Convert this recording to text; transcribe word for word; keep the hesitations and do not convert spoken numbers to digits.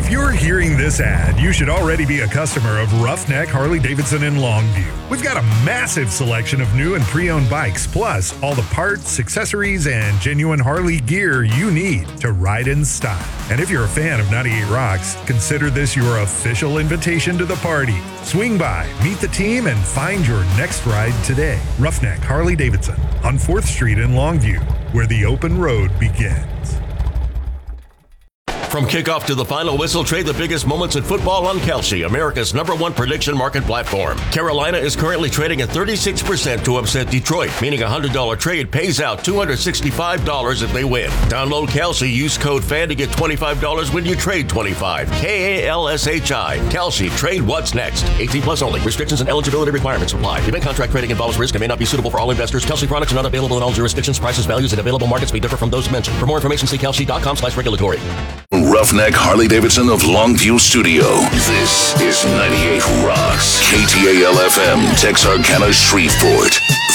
If you're hearing this ad, you should already be a customer of Roughneck Harley-Davidson in Longview. We've got a massive selection of new and pre-owned bikes, plus all the parts, accessories, and genuine Harley gear you need to ride in style. And if you're a fan of ninety-eight Rocks, consider this your official invitation to the party. Swing by, meet the team, and find your next ride today. Roughneck Harley-Davidson on fourth Street in Longview, where the open road begins. From kickoff to the final whistle, trade the biggest moments in football on Kalshi, America's number one prediction market platform. Carolina is currently trading at thirty-six percent to upset Detroit, meaning a one hundred dollars trade pays out two hundred sixty-five dollars if they win. Download Kalshi, use code FAN to get twenty-five dollars when you trade twenty-five dollars. K A L S H I. Kalshi, trade what's next. eighteen plus only. Restrictions and eligibility requirements apply. Event contract trading involves risk and may not be suitable for all investors. Kalshi products are not available in all jurisdictions. Prices, values, and available markets may differ from those mentioned. For more information, see kalshi.com slash regulatory. Roughneck Harley-Davidson of Longview Studio. This is ninety-eight Rocks, K T A L F M, Texarkana, Shreveport.